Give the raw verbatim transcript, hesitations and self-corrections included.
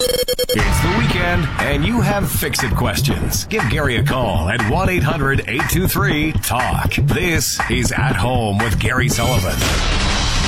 It's the weekend, and you have fix-it questions. Give Gary a call at one eight hundred eight two three talk. This is At Home with Gary Sullivan.